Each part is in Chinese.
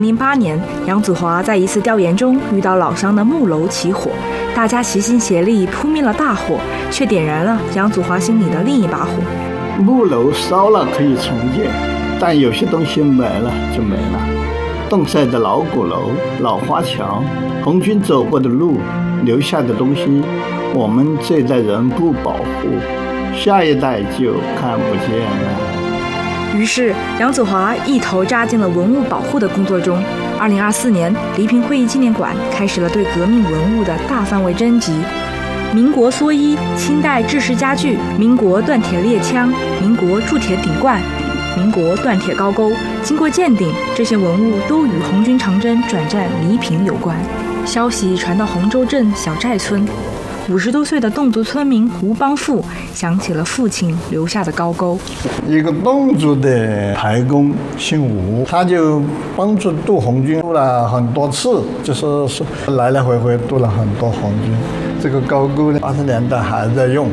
08年，杨祖华在一次调研中遇到老乡的木楼起火，大家齐心协力扑灭了大火，却点燃了杨祖华心里的另一把火。 木楼烧了可以重建，但有些东西没了就没了。冻晒的老鼓楼、老花墙，红军走过的路，留下的东西，我们这一代人不保护，下一代就看不见了。 于是，杨祖华一头扎进了文物保护的工作中。2024年，黎平会议纪念馆开始了对革命文物的大范围征集。民国蓑衣、清代制式家具、民国锻铁猎枪、民国铸铁顶冠、民国锻铁高钩，经过鉴定，这些文物都与红军长征转战黎平有关。消息传到洪州镇小寨村，50多岁的侗族村民吴邦富想起了父亲留下的高钩。 一个侗族的排工姓吴，他就帮助渡红军渡了很多次，就是来来回回渡了很多红军。这个高钩呢，80年代还在用。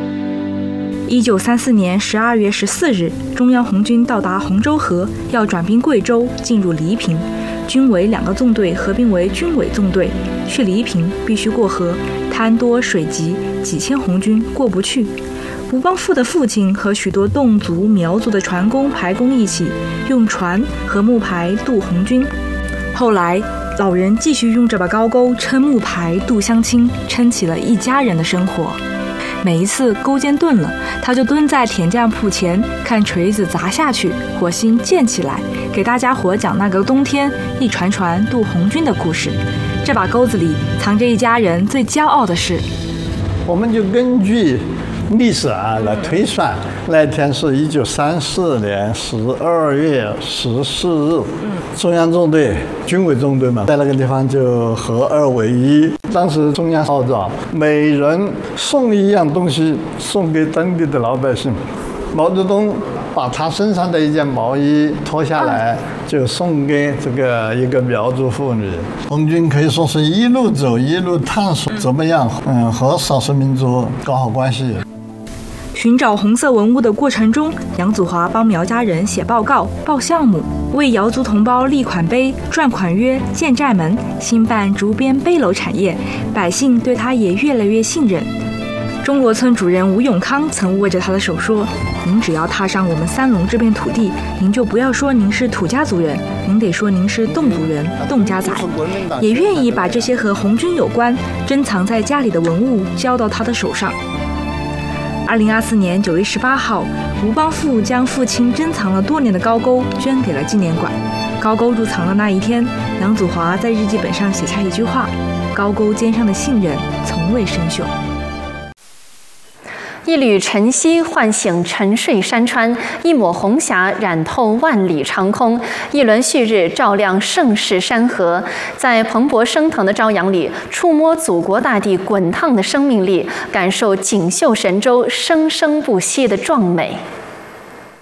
1934年12月14日，中央红军到达洪州河，要转兵贵州，进入黎平。军委2个纵队合并为军委纵队，去黎平必须过河，滩多水急，几千红军过不去。吴邦富的父亲和许多侗族、苗族的船工、排工一起，用船和木排渡红军。后来，老人继续用这把高钩撑木排渡乡亲，撑起了一家人的生活。每一次钩尖钝了，他就蹲在铁匠铺前，看锤子砸下去，火星溅起来，给大家伙讲那个冬天一船船渡红军的故事。这把钩子里藏着一家人最骄傲的事。 我们就根据历史来推算，那天是1934年12月14日，中央纵队、军委纵队嘛，在那个地方就合二为一。当时中央号召每人送一样东西送给当地的老百姓。毛泽东把他身上的一件毛衣脱下来，就送给这个一个苗族妇女。红军可以说是一路走一路探索，怎么样和少数民族搞好关系。 寻找红色文物的过程中，杨祖华帮苗家人写报告、报项目，为瑶族同胞立款碑、撰款约、建寨门，兴办竹编背篓产业，百姓对他也越来越信任。中国村主任吴永康曾握着他的手说：“您只要踏上我们三龙这片土地，您就不要说您是土家族人，您得说您是侗族人、侗家仔。”也愿意把这些和红军有关、珍藏在家里的文物交到他的手上。2024年9月18号，吴邦富将父亲珍藏了多年的高钩捐给了纪念馆。高钩入藏的那一天，杨祖华在日记本上写下一句话：“高钩肩上的信任从未生锈。” 一缕晨曦唤醒沉睡山川，一抹红霞染透万里长空，一轮旭日照亮盛世山河。在蓬勃升腾的朝阳里，触摸祖国大地滚烫的生命力，感受锦绣神州生生不息的壮美。